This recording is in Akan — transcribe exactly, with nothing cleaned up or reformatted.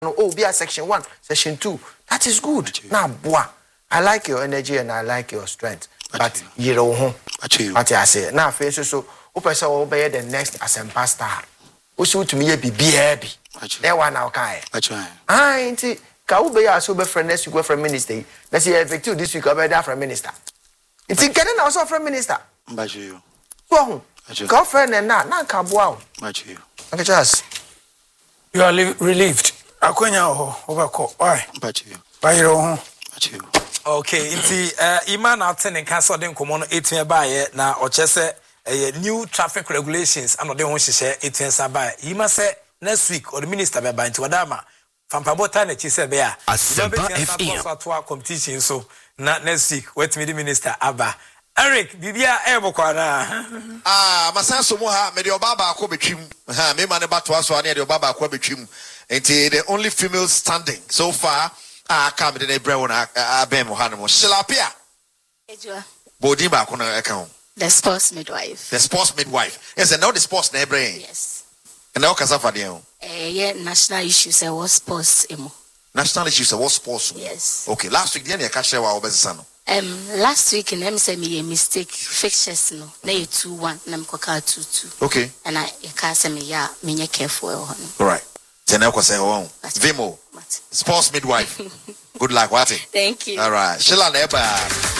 oh, be a section one, section two. That is good. Now, boy, I like your energy and I like your strength. But you know, what I say now, face so, open so obey the next as a pastor. Also, to me, be happy. That one, okay. I ain't it. Kaube ya so be friend next week from minister. Let's say effective this week over there from minister. It's getting also from minister. Bachu. So, girlfriend and na na kabwa. Bachu. Okay, just you are relieved. Akwenya ho obako. Why? Bachu. Bayiro ho. Bachu. Okay, inti uh, Iman Aten and Castle den komono eighteen by na ochese uh, new traffic regulations and de won hye eighteen sabai. He must say next week or the minister be by into Adama. Fampabota na chi se be a. Asempa F M. So competition so na next week wait me the minister Abba. Eric bibia ebokwa na. Ah, masanso mo ha me de obaba akọ betwim. Ha me ma ne bato aso ane de obaba akọ betwim. Enti the only female standing so far. Ah, come to the brown. I bear Mohano. Shilapia. Bodi ba kuna account. The sports midwife. The sports midwife. Yes, and now the sports neighbor. Yes. And now Casafa Dio. Eh, yeah, national issues. I was sports emo. National issues. I was sports. Yes. Okay, last week, the end, I catch you our best son. Um, last week, and them said me a mistake. Fixtures no. Nay two one. Nam koka two two. Okay. And I can't say me ya. Me careful. All right. Then I say, oh, Vimo. Sports midwife. Good luck, Wati. Thank you. All right. Sheila Neba.